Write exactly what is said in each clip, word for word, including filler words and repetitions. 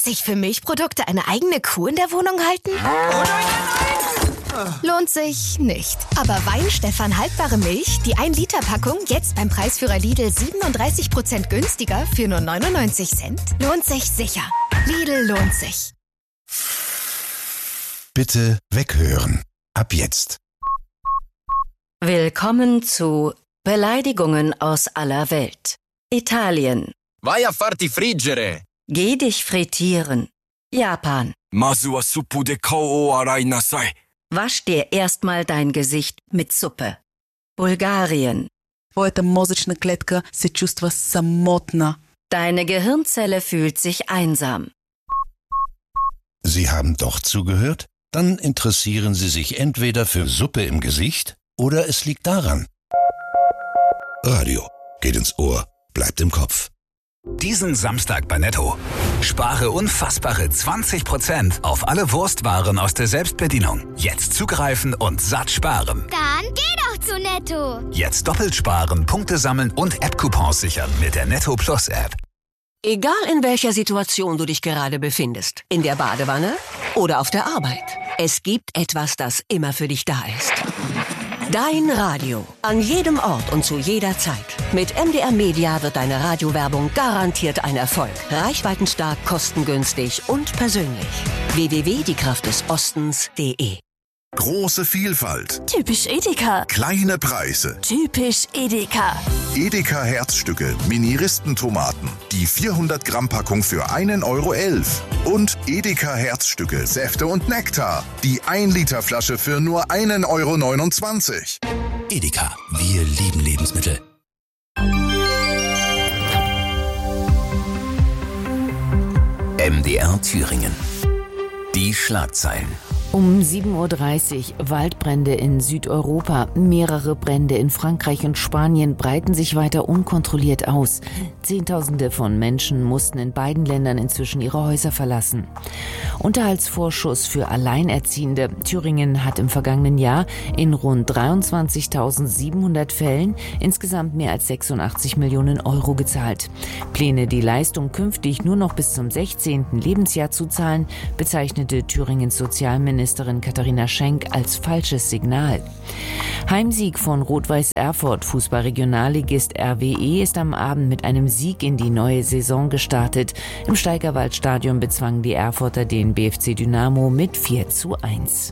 sich für Milchprodukte eine eigene Kuh in der Wohnung halten? Lohnt sich nicht. Aber Weinstefan haltbare Milch, die ein Liter Packung, jetzt beim Preisführer Lidl siebenunddreißig Prozent günstiger für nur neunundneunzig Cent, lohnt sich sicher. Lidl lohnt sich. Bitte weghören. Ab jetzt. Willkommen zu Beleidigungen aus aller Welt. Italien. Vai a farti friggere. Geh dich frittieren. Japan. Mazu wa suppu de kao o arai nasai. Wasch dir erstmal dein Gesicht mit Suppe. Bulgarien. Твоята мозъчна клетка се чувства самотна. Deine Gehirnzelle fühlt sich einsam. Sie haben doch zugehört? Dann interessieren Sie sich entweder für Suppe im Gesicht oder es liegt daran. Radio geht ins Ohr, bleibt im Kopf. Diesen Samstag bei Netto. Spare unfassbare zwanzig Prozent auf alle Wurstwaren aus der Selbstbedienung. Jetzt zugreifen und satt sparen. Dann geh doch zu Netto. Jetzt doppelt sparen, Punkte sammeln und App-Coupons sichern mit der Netto Plus App. Egal in welcher Situation du dich gerade befindest, in der Badewanne oder auf der Arbeit, es gibt etwas, das immer für dich da ist. Dein Radio. An jedem Ort und zu jeder Zeit. Mit M D R Media wird deine Radiowerbung garantiert ein Erfolg. Reichweitenstark, kostengünstig und persönlich. w w w punkt die kraft des ostens punkt de. Große Vielfalt. Typisch Edeka. Kleine Preise. Typisch Edeka. Edeka Herzstücke, Mini-Ristentomaten. Die vierhundert Gramm Packung für einen Euro elf. Und Edeka Herzstücke, Säfte und Nektar. Die ein Liter Flasche für nur einen Euro neunundzwanzig. Edeka, wir lieben Lebensmittel. M D R Thüringen. Die Schlagzeilen. Um sieben Uhr dreißig Waldbrände in Südeuropa, mehrere Brände in Frankreich und Spanien breiten sich weiter unkontrolliert aus. Zehntausende von Menschen mussten in beiden Ländern inzwischen ihre Häuser verlassen. Unterhaltsvorschuss für Alleinerziehende. Thüringen hat im vergangenen Jahr in rund dreiundzwanzigtausendsiebenhundert Fällen insgesamt mehr als sechsundachtzig Millionen Euro gezahlt. Pläne, die Leistung künftig nur noch bis zum sechzehnten Lebensjahr zu zahlen, bezeichnete Thüringens Sozialministerin Ministerin Katharina Schenk als falsches Signal. Heimsieg von Rot-Weiß Erfurt. Fußball-Regionalligist R W E ist am Abend mit einem Sieg in die neue Saison gestartet. Im Steigerwaldstadion bezwangen die Erfurter den B F C Dynamo mit vier zu eins.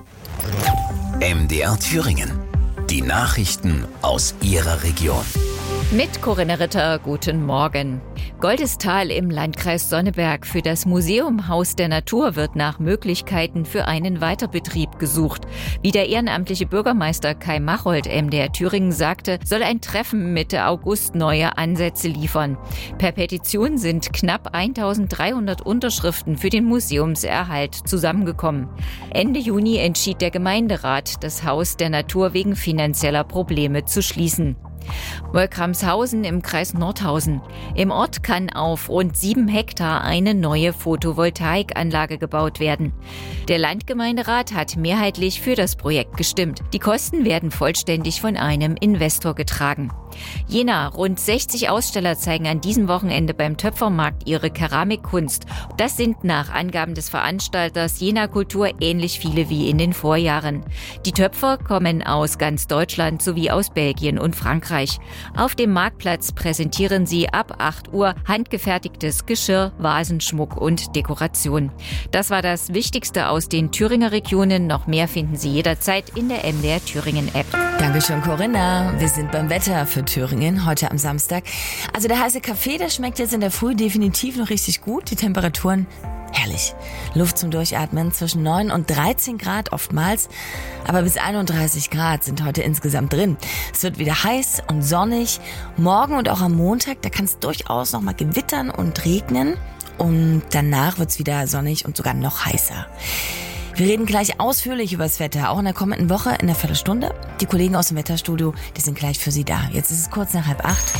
M D R Thüringen. Die Nachrichten aus Ihrer Region. Mit Corinna Ritter, guten Morgen. Goldestal im Landkreis Sonneberg. Für das Museum Haus der Natur wird nach Möglichkeiten für einen Weiterbetrieb gesucht. Wie der ehrenamtliche Bürgermeister Kai Machold M D R Thüringen sagte, soll ein Treffen Mitte August neue Ansätze liefern. Per Petition sind knapp eintausenddreihundert Unterschriften für den Museumserhalt zusammengekommen. Ende Juni entschied der Gemeinderat, das Haus der Natur wegen finanzieller Probleme zu schließen. Wolkramshausen im Kreis Nordhausen. Im Ort kann auf rund sieben Hektar eine neue Photovoltaikanlage gebaut werden. Der Landgemeinderat hat mehrheitlich für das Projekt gestimmt. Die Kosten werden vollständig von einem Investor getragen. Jena. Rund sechzig Aussteller zeigen an diesem Wochenende beim Töpfermarkt ihre Keramikkunst. Das sind nach Angaben des Veranstalters Jena Kultur ähnlich viele wie in den Vorjahren. Die Töpfer kommen aus ganz Deutschland sowie aus Belgien und Frankreich. Auf dem Marktplatz präsentieren sie ab acht Uhr handgefertigtes Geschirr, Vasenschmuck und Dekoration. Das war das Wichtigste aus den Thüringer Regionen. Noch mehr finden Sie jederzeit in der M D R Thüringen App. Dankeschön, Corinna. Wir sind beim Wetter für Thüringen heute am Samstag. Also der heiße Kaffee, der schmeckt jetzt in der Früh definitiv noch richtig gut. Die Temperaturen herrlich. Luft zum Durchatmen zwischen neun und dreizehn Grad oftmals. Aber bis einunddreißig Grad sind heute insgesamt drin. Es wird wieder heiß und sonnig. Morgen und auch am Montag, da kann es durchaus noch mal gewittern und regnen. Und danach wird es wieder sonnig und sogar noch heißer. Wir reden gleich ausführlich über das Wetter, auch in der kommenden Woche in einer Viertelstunde. Die Kollegen aus dem Wetterstudio, die sind gleich für Sie da. Jetzt ist es kurz nach halb acht.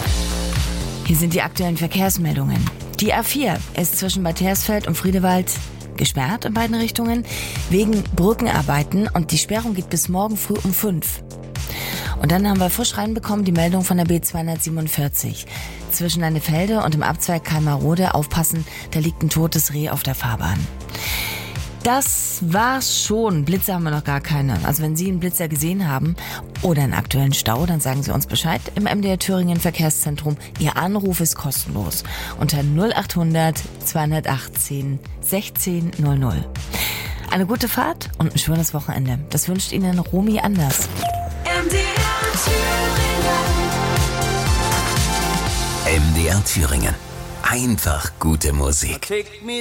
Hier sind die aktuellen Verkehrsmeldungen. Die A vier ist zwischen Bad Hersfeld und Friedewald gesperrt in beiden Richtungen wegen Brückenarbeiten und die Sperrung geht bis morgen früh um fünf. Und dann haben wir frisch reinbekommen die Meldung von der B zweihundertsiebenundvierzig. Zwischen Leinefelde und dem Abzweig Kalmarode, aufpassen, da liegt ein totes Reh auf der Fahrbahn. Das war's schon. Blitzer haben wir noch gar keine. Also wenn Sie einen Blitzer gesehen haben oder einen aktuellen Stau, dann sagen Sie uns Bescheid im M D R Thüringen Verkehrszentrum. Ihr Anruf ist kostenlos unter null achthundert zweihundertachtzehn sechzehn null null. Eine gute Fahrt und ein schönes Wochenende. Das wünscht Ihnen Romy Anders. M D R Thüringen. M D R Thüringen. Einfach gute Musik. Take me